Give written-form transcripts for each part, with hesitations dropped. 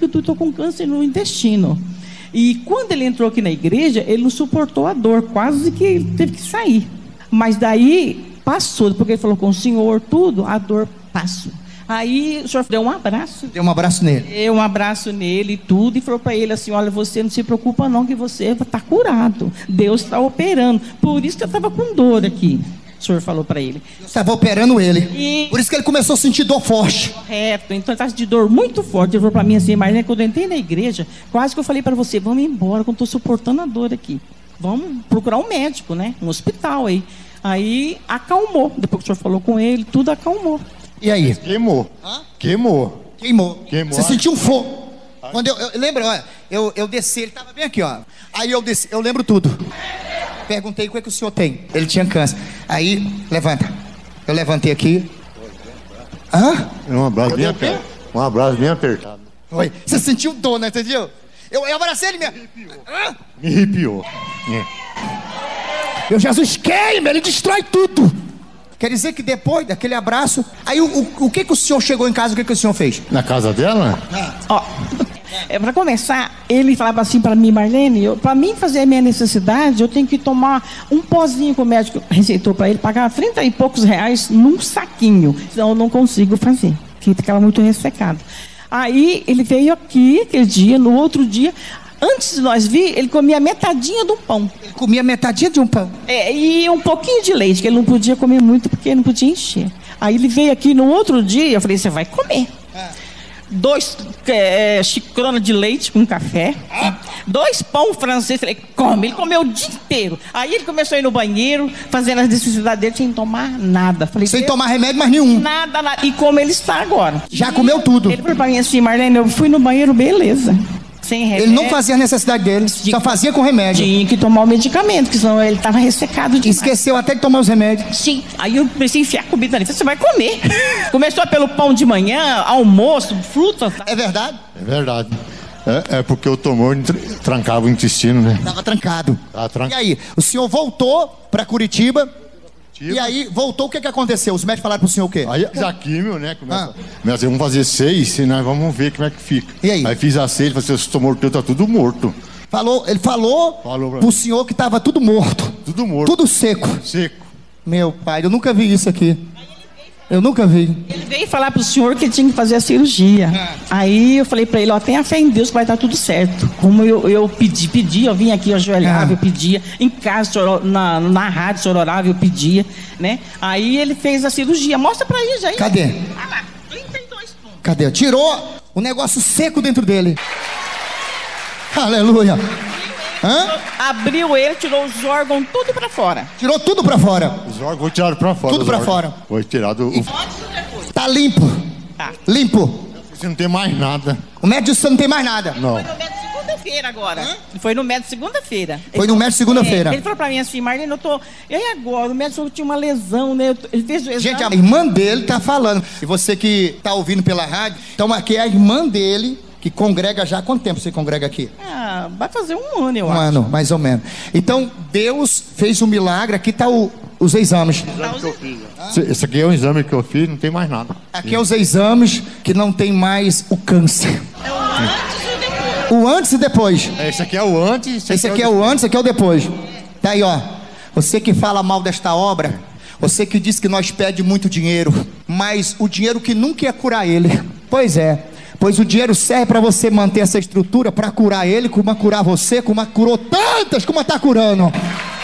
fígado, estou com câncer no intestino. E quando ele entrou aqui na igreja, ele não suportou a dor, quase que ele teve que sair. Mas daí passou, porque ele falou com o senhor tudo, a dor passou. Aí o senhor deu um abraço. Deu um abraço nele. Deu um abraço nele e tudo, e falou para ele assim: olha, você não se preocupa não, que você está curado. Deus está operando. Por isso que eu estava com dor aqui. O senhor falou para ele. Estava operando ele. E... por isso que ele começou a sentir dor forte. Correto. Então ele estava de dor muito forte. Ele falou para mim assim: Marlene, quando eu entrei na igreja, quase que eu falei para você: vamos embora, que eu estou suportando a dor aqui. Vamos procurar um médico, né? Um hospital aí. Aí acalmou. Depois que o senhor falou com ele, tudo acalmou. E aí? Queimou. Hã? Queimou. Você sentiu um fogo. Quando eu lembro, olha, eu desci, ele estava bem aqui, ó. Aí eu desci, eu lembro tudo. Perguntei o que o senhor tem. Ele tinha câncer. Aí, levanta. Eu levantei aqui. Hã? Um abraço bem apertado. Um abraço bem apertado. Oi. Você sentiu dor, né? Entendeu? Eu abracei ele mesmo. Me arrepiou. Meu Jesus queima, ele destrói tudo. Quer dizer que depois daquele abraço, aí o que o senhor chegou em casa, o que o senhor fez? Na casa dela? Ó, para começar, ele falava assim para mim: Marlene, para mim fazer a minha necessidade, eu tenho que tomar um pozinho que o médico receitou para ele, pagar 30 e poucos reais num saquinho, senão eu não consigo fazer, porque ficava muito ressecado. Aí ele veio aqui aquele dia, no outro dia, antes de nós vir, ele comia metadinha de um pão. Ele comia metadinha de um pão? E um pouquinho de leite, que ele não podia comer muito, porque ele não podia encher. Aí ele veio aqui no outro dia, eu falei: você vai comer. 2 xicronas de leite com café, 2 pão francês. Falei: come. Ele comeu o dia inteiro. Aí ele começou a ir no banheiro, fazendo as necessidades dele, sem tomar nada. Falei: sem tomar remédio mais nenhum? Nada. E como ele está agora. Já comeu tudo? Ele falou para mim assim: Marlene, eu fui no banheiro, beleza. Sem remédio. Ele não fazia a necessidade dele, só fazia com remédio. Tinha que tomar o medicamento, porque senão ele estava ressecado demais. Esqueceu até de tomar os remédios. Sim. Aí eu comecei a enfiar comida ali. Você vai comer. Começou pelo pão de manhã, almoço, fruta. É verdade? É verdade. É porque o tumor trancava o intestino, né? Estava trancado. E aí, o senhor voltou para Curitiba. E aí, voltou, o que aconteceu? Os médicos falaram pro senhor o quê? Aí a químio, né? Vamos fazer 6 e nós vamos ver como é que fica. E aí? Aí fiz a 6, falei: se o tumor teu tá tudo morto. Ele falou pro senhor que estava tudo morto. Tudo morto. Tudo seco. Seco. Meu pai, eu nunca vi isso aqui. Eu nunca vi. Ele veio falar pro senhor que ele tinha que fazer a cirurgia. Aí eu falei pra ele: ó, tenha fé em Deus que vai dar tudo certo. Como eu pedi, eu vim aqui, eu ajoelhava, eu pedia. Em casa, na rádio, o senhor orava, eu pedia, né? Aí ele fez a cirurgia. Mostra pra ele, já. Cadê? Ah lá, 32 pontos. Cadê? Tirou o negócio seco dentro dele. Aleluia. Abriu ele, tirou os órgãos tudo pra fora. Tirou tudo pra fora. Os órgãos foi tirado pra fora. Tudo pra fora. Foi tirado. Tá limpo. Tá. Limpo. Você não tem mais nada. O médico disse que você não tem mais nada. Não. Foi no médico segunda-feira agora. Foi no médico segunda-feira. Foi no médico segunda-feira. Ele falou pra mim assim: Marlene, eu tô... E aí agora? O médico falou que tinha uma lesão, né? Ele fez o exame. Gente, a irmã dele tá falando. E você que tá ouvindo pela rádio, então aqui é a irmã dele, que congrega já. Há quanto tempo você congrega aqui? Vai fazer um ano, eu acho. Um ano, mais ou menos. Então, Deus fez um milagre. Aqui tá os exames. Esse aqui é um exame que eu fiz, não tem mais nada. Aqui é os exames que não tem mais o câncer. É o antes e o depois. O antes e depois. Esse aqui é o antes. Esse aqui é o antes, esse aqui é o depois. Tá aí, ó. Você que fala mal desta obra, você que diz que nós pede muito dinheiro, mas o dinheiro que nunca ia curar ele. Pois é. Pois o dinheiro serve para você manter essa estrutura, para curar ele, como curar você, como curou tantas, como está curando.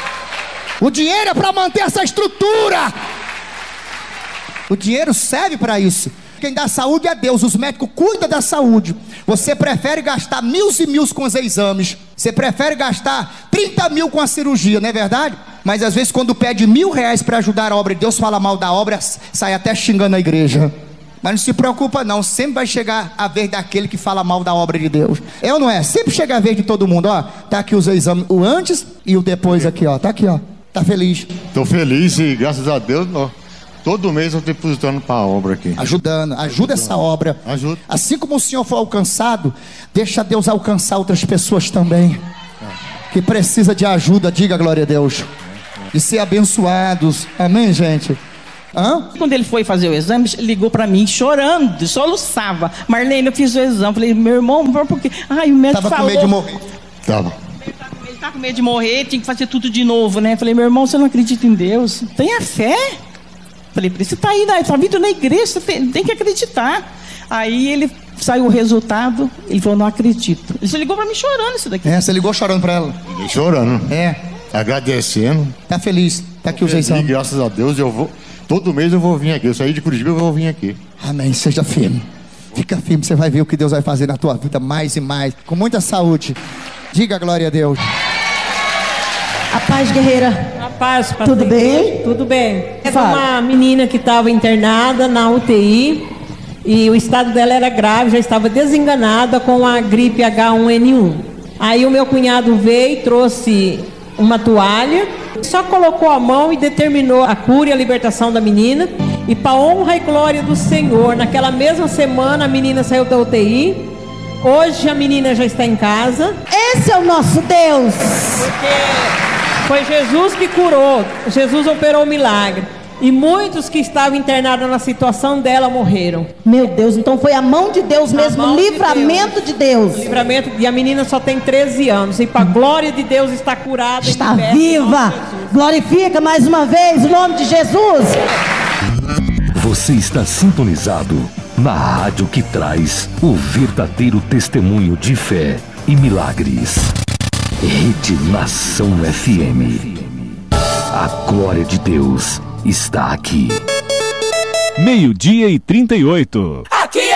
O dinheiro é para manter essa estrutura. O dinheiro serve para isso. Quem dá saúde é Deus, os médicos cuidam da saúde. Você prefere gastar 1.000 e 1.000 com os exames. Você prefere gastar 30 mil com a cirurgia, não é verdade? Mas às vezes quando pede R$1.000 para ajudar a obra de Deus, fala mal da obra, sai até xingando a igreja. Mas não se preocupa não, sempre vai chegar a vez daquele que fala mal da obra de Deus. É ou não é? Sempre chega a vez de todo mundo, ó. Tá aqui os exames, o antes e o depois aqui, ó. Tá aqui, ó. Tá feliz? Tô feliz e graças a Deus, ó, todo mês eu tô depositando para a obra aqui. Ajuda essa obra. Ajuda. Assim como o senhor foi alcançado, deixa Deus alcançar outras pessoas também. Que precisa de ajuda, diga glória a Deus. E ser abençoados. Amém, gente? Hã? Quando ele foi fazer o exame, ligou para mim chorando, soluçava. Marlene, eu fiz o exame. Falei, meu irmão, por quê? Ai, o médico Tava falou... com medo de morrer. Tava. Ele tá com medo de morrer, tinha que fazer tudo de novo, né? Falei, meu irmão, você não acredita em Deus? Tenha fé. Falei, você tá aí, tá vindo na igreja, você tem que acreditar. Aí ele saiu o resultado, ele falou, não acredito. Ele ligou para mim chorando isso daqui. Você ligou chorando para ela? Liguei chorando. Agradecendo. Tá feliz? Tá aqui os E exames. graças a Deus eu vou. Todo mês eu vou vir aqui. Eu saí de Curitiba, eu vou vir aqui. Amém, seja firme. Fica firme, você vai ver o que Deus vai fazer na tua vida mais e mais. Com muita saúde. Diga glória a Deus. A paz, guerreira. A paz, pastor. Tudo bem? Tudo bem. Era Fala. uma menina que estava internada na UTI e o estado dela era grave, já estava desenganada com a gripe H1N1. Aí o meu cunhado veio e trouxe uma toalha, só colocou a mão e determinou a cura e a libertação da menina. E para honra e glória do Senhor, naquela mesma semana a menina saiu da UTI. Hoje a menina já está em casa. Esse é o nosso Deus. Porque foi Jesus que curou, Jesus operou o milagre. E muitos que estavam internados na situação dela morreram. Meu Deus, então foi a mão de Deus mesmo, mão de livramento de Deus. Livramento, e a menina só tem 13 anos. E para a glória de Deus está curada. Está e liberta, em viva. nome de Jesus. Glorifica mais uma vez o nome de Jesus. Você está sintonizado na rádio que traz o verdadeiro testemunho de fé e milagres. Rede Nação FM. A glória de Deus está aqui. 12:38.